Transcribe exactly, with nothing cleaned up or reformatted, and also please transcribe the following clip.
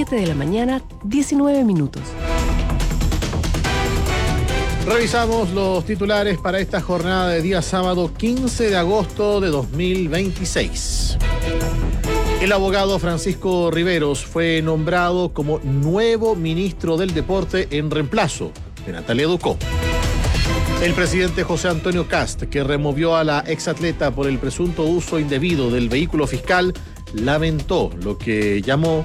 siete de la mañana, diecinueve minutos. Revisamos los titulares para esta jornada de día sábado quince de agosto de dos mil veintiséis. El abogado Francisco Riveros fue nombrado como nuevo ministro del Deporte en reemplazo de Natalia Ducó. El presidente José Antonio Kast, que removió a la exatleta por el presunto uso indebido del vehículo fiscal, lamentó lo que llamó